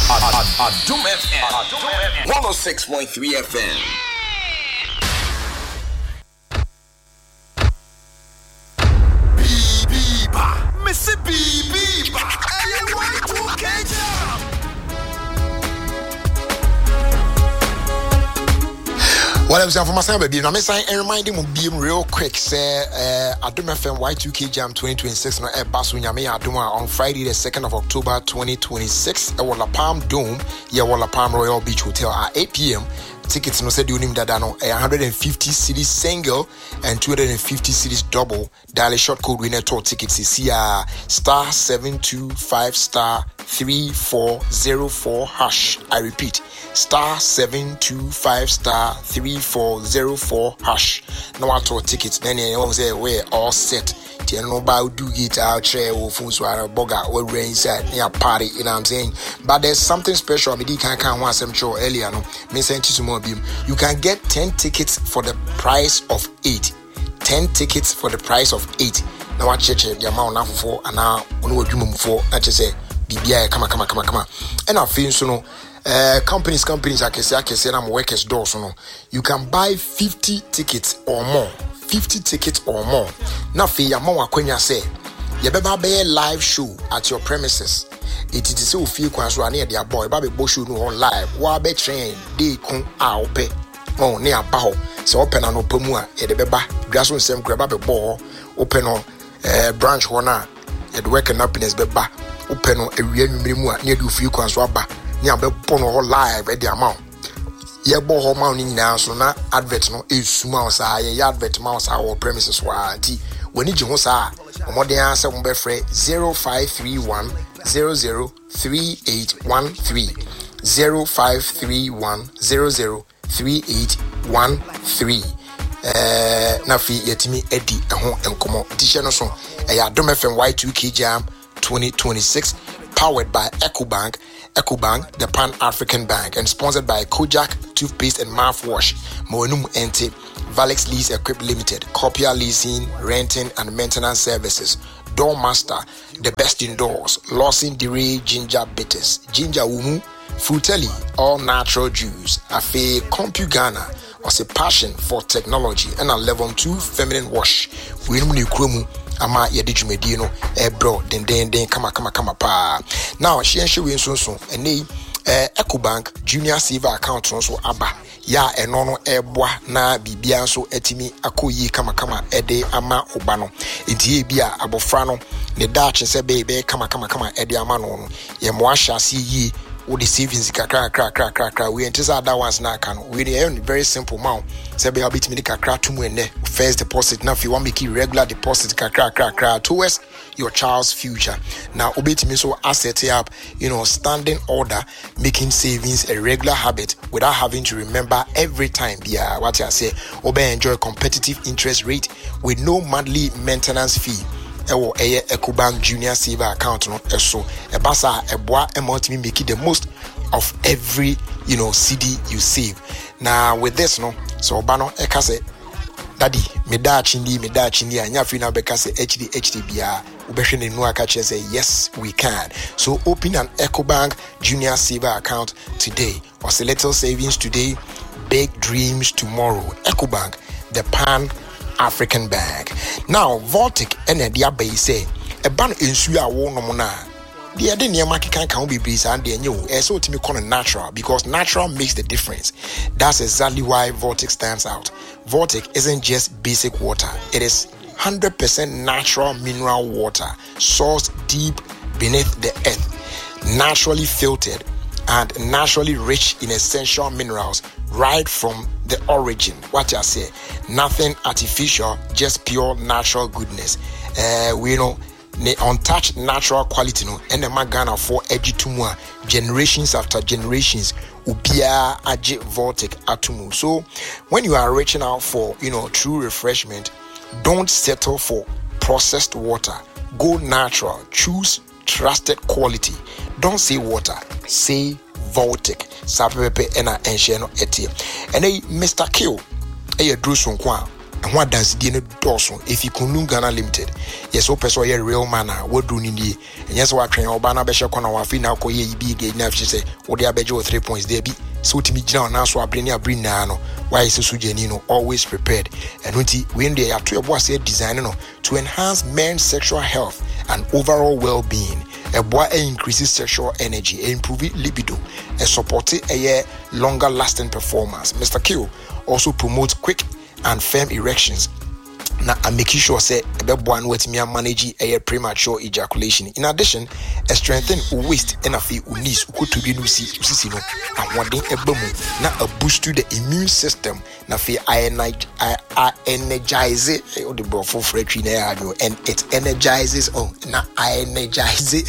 Adum FM 106.3 FM. Mississippi, Well, I was from my son, baby. I'm saying, remind him of being real quick. Say, Adum FM Y2K Jam 2026 no Basu Nyame Aduma on Friday, the 2nd of October 2026. At Walla Palm Dome, Walla Palm Royal Beach Hotel at 8 p.m. Tickets no said you name that 150 cities single and 250 cities double. Dial a short code winner tour tickets is here star 725 star 3404 hash. I repeat, star 725 star 3404 hash. No tour tickets. Then you say we're all set. You know about do it out chair or phones or boga or rain inside near party, you know what I'm saying? But there's something special. I mean, can't want some show earlier. No, me send you some more beam. You can get 10 tickets for the price of 8. 10 tickets for the price of 8. Now I check the amount now for and now on what you for. I just say BBI come on. And I feel so no. Companies, I can say I'm workers door so no. You can buy 50 tickets or more. 50 tickets or more. Now, for your mama, when you say, you better be a live show at your premises. It is so few quans who near their boy, Baby Bush, no on live. Why be trained? They come out pay. Oh, near Baho. So open an open more. It the beba, grass on some grab up a ball. Open on branch one. It working up in his beba. Open on a real more near you few quans wabba. Near be pono live at the amount. Ye bo ho ma ni na so na advert no esuma o sa ye advert ma o sa our premises wa anti woni ji ho sa omoden answer mo be free 0531 003813 0531 003813 na fi yetimi edi ho enkomo tishe no so Adum FM Y2K Jam 2026 powered by EcoBank, the Pan-African Bank, and sponsored by Kojak Toothpaste and Mouthwash, Moenum Ente, Valex Lease Equip Limited, Copia Leasing, Renting and Maintenance Services, Doormaster, the best indoors, Lawson Dere Ginger Bitters, Ginger Umu, Frutelli, all natural juice, Afe CompuGhana, was a passion for technology, and a level 2 feminine wash, Winum Nukrumu, Ama yedijumedi no bro den kama pa now she win so and EcoBank Junior Silver account so aba ya eno no eboa na bibia so etimi akoyi kama ede ama oba no enti bia abofra no ne daach se be kama ede ama no ye mo ahase yi with the savings kakra we enter that ones na can we very simple man say be habit me kakra to mu ne first deposit now if you want make regular deposit kakra towards your child's future now obet me so asset up standing order making savings a regular habit without having to remember every time what I say enjoy competitive interest rate with no monthly maintenance fee. EcoBank Junior Silver account no so basa eboa amount me make the most of every CD you save. Now with this no so bano eka say daddy me da chindi anya fi na beka say HD bia ubehwe ne no aka che say yes we can. So open an EcoBank Junior Silver account today or say little savings today, big dreams tomorrow. EcoBank, the Pan-African Bank. Now, Voltic and the Abbey say a ban in Suya Wonamona. The other near market can be breeze and the new so to me call natural because natural makes the difference. That's exactly why Voltic stands out. Voltic isn't just basic water, it is 100% natural mineral water sourced deep beneath the earth, naturally filtered and naturally rich in essential minerals right from the origin. What I say, nothing artificial, just pure natural goodness. We know the untouched natural quality no and the magana for ejitumwa generations after generations ubia aje Voltic atumu. So when you are reaching out for true refreshment, don't settle for processed water. Go natural. Choose trusted quality. Don't say water, say Voltic. Sapepe ena enche no etie. And Mr. Kill, drusun kwa and what dance the dorsal if you can Ghana Limited. Yes, open so a real manner, what do you need? And yes, what train or banner besha kona wafi now ko ye be gay now she say, or the abejo 3 points there be. So to me now so I bring nano. Why is Sujanino always prepared? And when they are to a said design to enhance men's sexual health and overall well-being. A boy increases sexual energy, improve libido, and support a longer lasting performance. Mr. Q also promotes quick and firm erections. Now I'm making sure say a one with me manage a premature ejaculation. In addition, a strengthen waist and a feel knees could to be no see no and one day a boom now a boost to the immune system. Now feel I energize it or the bro for free and it energizes now I energize it.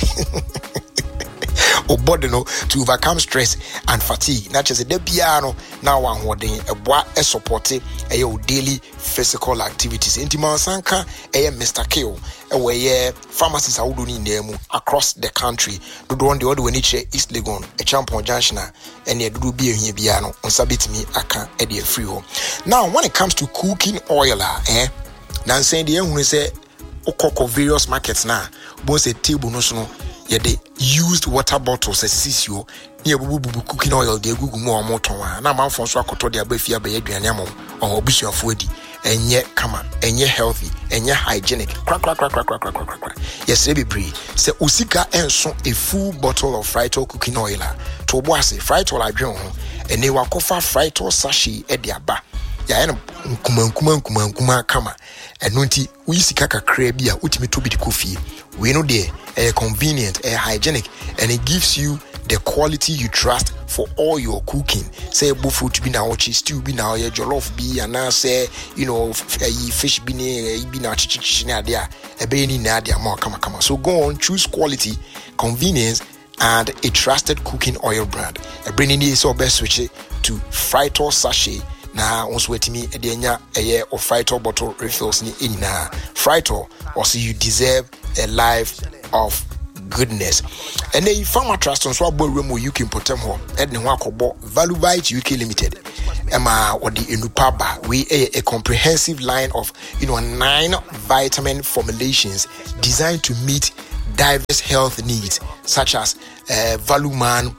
Or body to overcome stress and fatigue. Not just a piano now one holding a boy a supporting a daily physical activities. Intima Sanka a Mr. Kill away pharmacies are doing them across the country. Do one the other when each East Legon, a champion junction, and yet do be a piano on Sabit me I can't edit free home. Now when it comes to cooking oil, now saying the young who say Okoko various markets now, both a table no snow. Yeah, they used water bottles as sisio near bubu cooking oil, they Google more motor. Now, my phone so I could tell their befia by Adrian or Bishop Woody, and yet come on, and yet healthy, and yet hygienic. Crack. Yes, baby Bree. Say Usika and so a full bottle of Frito cooking oil. Toboase, Frito I drink, and they were kofa Frito sashi at their bar. Ya kuma kama enunti we sikaka krabia utimi to be the coffee we know there convenient hygienic and it gives you the quality you trust for all your cooking. Say bufu to be now stew be now your jollof be and now say fish be now chichi there a beni na there more kama. So go on, choose quality, convenience and a trusted cooking oil brand. Bringing this or best switch it to Frito sachet. Now, once wait me a denya a year of Frito bottle refills ni in na Frito, or see you deserve a life of goodness. And the farmer trust on swab room you can put them home. Edna Wakobo Valuvite UK Limited. Emma or the Inupaba, we a comprehensive line of 9 vitamin formulations designed to meet diverse health needs such as value woman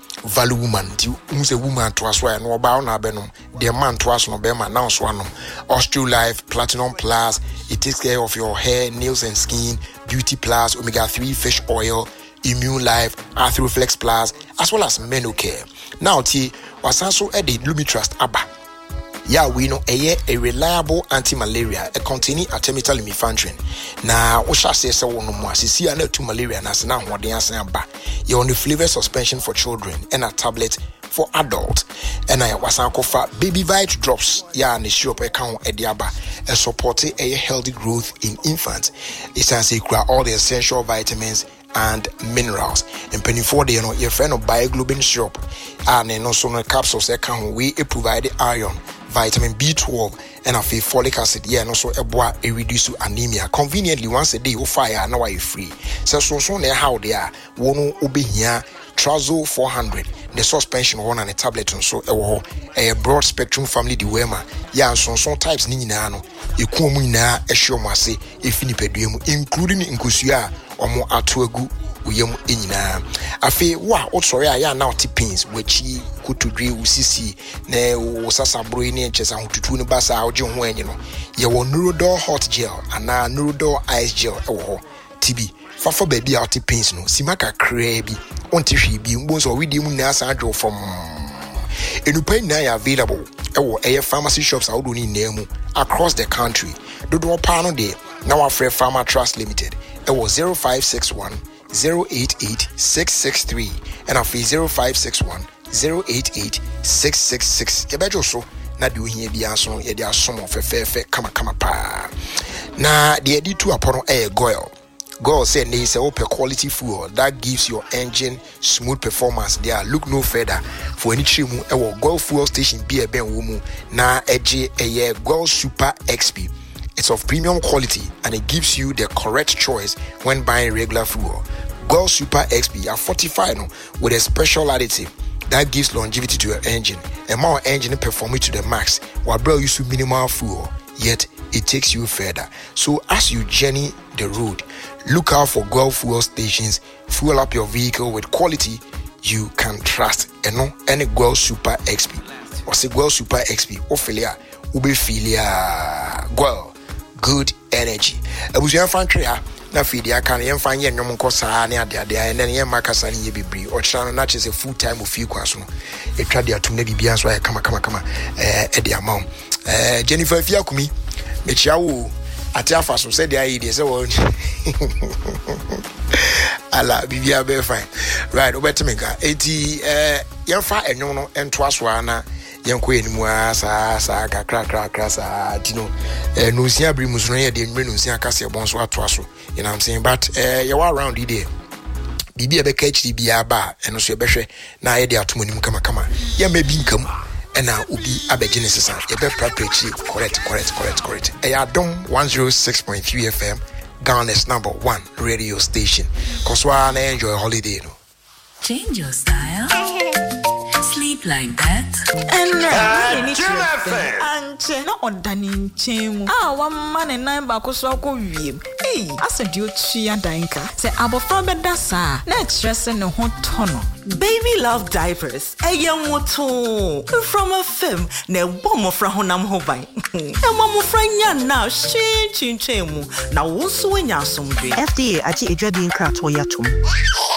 who's a woman to us no about na benum the man to us no bema now swanum Osteolife Platinum Plus, it takes care of your hair, nails and skin, Beauty Plus, omega-3 fish oil, Immune Life, Arthroflex Plus, as well as Menocare. Now was also added Lumitrust Abba. Yeah, we know a reliable anti-malaria, a containing artemether lumefantrine. Now, what shall say so no more? See, I know to malaria, and now what the answer back. You're on the flavor suspension for children and a tablet for adults. And I was for baby vite drops. Yeah, and the shop account at the Abba, and supporting a healthy growth in infants. It's as all the essential vitamins and minerals. And penny for the your friend of Bioglobin shop, and then also no capsules account we provide the iron, vitamin B12 and a folic acid, and also a reduce anemia. Conveniently once a day you fire now are you free. So how they are one obe here Trazo 400, the suspension one and a tablet and so a broad spectrum family the wema. Yeah, so types nino you come na a show mase if including inkusia or more atuagu uyem enyina afi wa otsori aya na otipins wachi kutudri usisi na osasabro ni enchesa hututu ne basa oje ho enyi no ye wo Neurodol hot gel ana Neurodol ice gel ewo tibi fafa baby otipins no simaka krebi onti hwi bi mbonso widi mu na asa adwo from enupa na ya available ewo pharmacy shops awodo ni nemu across the country dodo pa no de na wa free Pharma Trust Limited ewo 0561 088-663 and a fee 0561 088-666. Kebejo so na di ohia bia so ye dia som of fefe kama pa. Na the editu upon goil. Goil said they say open quality fuel that gives your engine smooth performance. There look no further for any trimu Goil fuel station be a ben wumu na edge a Goil Super XP. It's of premium quality and it gives you the correct choice when buying regular fuel. Goil Super XP are fortified with a special additive that gives longevity to your engine and more engine performing to the max while bro use minimal fuel, yet it takes you further. So as you journey the road, look out for Guel fuel stations. Fuel up your vehicle with quality you can trust. Any Guel Super XP. Or say Guel Super XP. Ophelia, Ube Filia, Guel. Good energy. Abusian Fantria. Na feed ya can yen find yen no kosa ne ade and then yen makasa ne bibri or channel na chese full time of few kwaso e twa dia tum na bibia so ya kama e dia maw Jennifer Fiakumi me chia wo ate afaso said dia ide se wo ala bibia be fine right obetemeka eti yen fa enwo no ento aso ana yenko enimu asa kakra sa dino no sia bri musu no ye de nwre no sia kase bonso ato aso you know what I'm saying but you are around there bibi e be ka chiri bia ba eno so ye behwe na ye de atomonim kama ye ma bi nkam na obi abeje ne sesa ye be prepare correct ya Dom 106.3 FM Ghana's #1 radio station cause why na enjoy holiday no change your style. Sleep like that. And not on dining chim. One man and 9 backos go weep. Hey, I said you chia danka. Say abofra bedasa. Next stress and a hot tunnel. Baby love diapers. A young moto from a film. Ne bomb from Honam Hobai. A mamma friend now. She chinchemu. Now also when you're some FDA achi ejabi nkra to yatum.